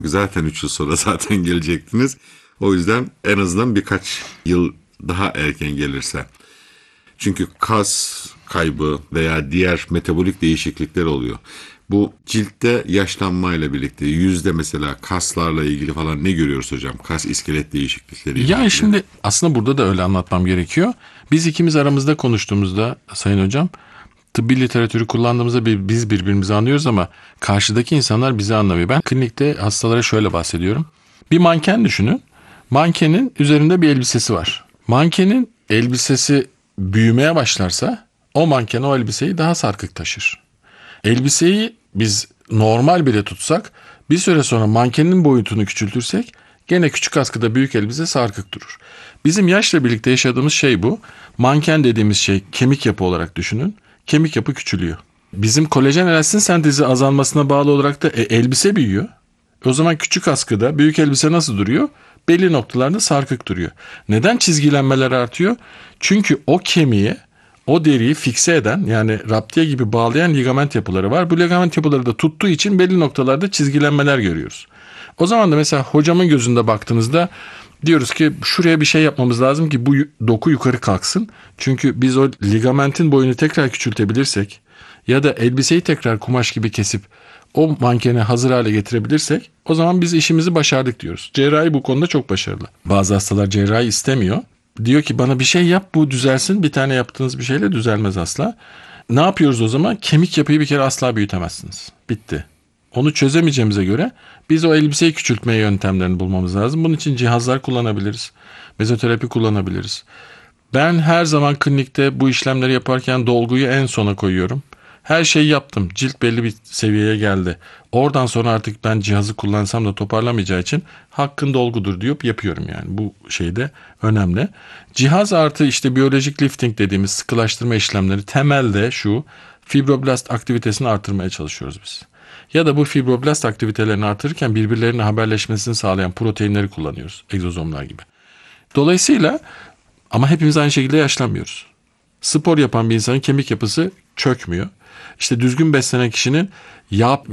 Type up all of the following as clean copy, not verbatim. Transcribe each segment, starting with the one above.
Zaten 3 yıl sonra zaten gelecektiniz. O yüzden en azından birkaç yıl daha erken gelirse. Çünkü kas kaybı veya diğer metabolik değişiklikler oluyor. Bu ciltte yaşlanmayla birlikte yüzde mesela kaslarla ilgili falan ne görüyoruz hocam? Kas iskelet değişiklikleriyle Yani ilgili. şimdi aslında burada da öyle anlatmam gerekiyor. Biz ikimiz aramızda konuştuğumuzda Sayın Hocam, tıbbi literatürü kullandığımızda biz birbirimizi anlıyoruz ama karşıdaki insanlar bizi anlamıyor. Ben klinikte hastalara şöyle bahsediyorum. Bir manken düşünün. Mankenin üzerinde bir elbisesi var. Mankenin elbisesi büyümeye başlarsa o manken o elbiseyi daha sarkık taşır. Elbiseyi biz normal bile tutsak bir süre sonra mankenin boyutunu küçültürsek gene küçük askıda büyük elbise sarkık durur. Bizim yaşla birlikte yaşadığımız şey bu. Manken dediğimiz şey kemik yapı olarak düşünün. Kemik yapı küçülüyor. Bizim kolajen elastin sentezi azalmasına bağlı olarak da elbise büyüyor. O zaman küçük askıda büyük elbise nasıl duruyor? Belli noktalarda sarkık duruyor. Neden çizgilenmeler artıyor? Çünkü o kemiğe, o deriyi fikse eden, yani raptiye gibi bağlayan ligament yapıları var. Bu ligament yapıları da tuttuğu için belli noktalarda çizgilenmeler görüyoruz. O zaman da mesela hocamın gözünde baktığınızda diyoruz ki şuraya bir şey yapmamız lazım ki bu doku yukarı kalksın. Çünkü biz o ligamentin boyunu tekrar küçültebilirsek ya da elbiseyi tekrar kumaş gibi kesip o mankeni hazır hale getirebilirsek o zaman biz işimizi başardık diyoruz. Cerrahi bu konuda çok başarılı. Bazı hastalar cerrahi istemiyor. Diyor ki bana bir şey yap bu düzelsin. Bir tane yaptığınız bir şeyle düzelmez asla. Ne yapıyoruz o zaman? Kemik yapıyı bir kere asla büyütemezsiniz. Bitti. Onu çözemeyeceğimize göre biz o elbiseyi küçültme yöntemlerini bulmamız lazım. Bunun için cihazlar kullanabiliriz. Mezoterapi kullanabiliriz. Ben her zaman klinikte bu işlemleri yaparken dolguyu en sona koyuyorum. Her şeyi yaptım. Cilt belli bir seviyeye geldi. Oradan sonra artık ben cihazı kullansam da toparlamayacağı için hakkın dolgudur deyip yapıyorum yani. Bu şey de önemli. Cihaz artı işte biyolojik lifting dediğimiz sıkılaştırma işlemleri temelde şu: fibroblast aktivitesini artırmaya çalışıyoruz biz. Ya da bu fibroblast aktivitelerini artırırken birbirlerine haberleşmesini sağlayan proteinleri kullanıyoruz. Egzozomlar gibi. Dolayısıyla ama hepimiz aynı şekilde yaşlanmıyoruz. Spor yapan bir insanın kemik yapısı çökmüyor. İşte düzgün beslenen kişinin yağ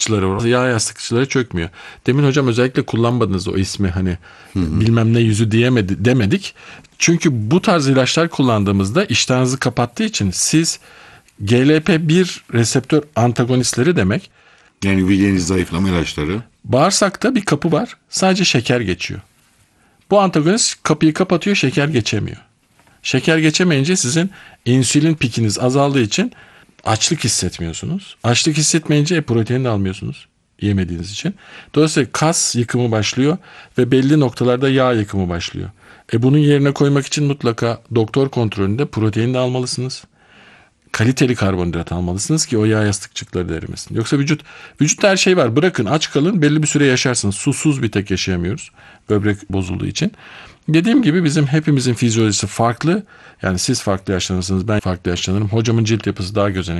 yastıkçıları çökmüyor. Demin hocam özellikle kullanmadınız o ismi, hani bilmem ne yüzü demedik. Çünkü bu tarz ilaçlar kullandığımızda iştahınızı kapattığı için siz GLP-1 reseptör antagonistleri demek. Yani yeni zayıflama ilaçları. Bağırsakta bir kapı var. Sadece şeker geçiyor. Bu antagonist kapıyı kapatıyor, şeker geçemiyor. Şeker geçemeyince sizin insülin pikiniz azaldığı için açlık hissetmiyorsunuz. Açlık hissetmeyince protein de almıyorsunuz yemediğiniz için. Dolayısıyla kas yıkımı başlıyor ve belli noktalarda yağ yıkımı başlıyor. Bunun yerine koymak için mutlaka doktor kontrolünde protein de almalısınız. Kaliteli karbonhidrat almalısınız ki o yağ yastıkçıkları da erimesin. Yoksa vücutta her şey var. Bırakın aç kalın, belli bir süre yaşarsınız. Susuz bir tek yaşayamıyoruz. Böbrek bozulduğu için. Dediğim gibi bizim hepimizin fizyolojisi farklı. Yani siz farklı yaşlanırsınız, ben farklı yaşlanırım. Hocamın cilt yapısı daha gözenekli.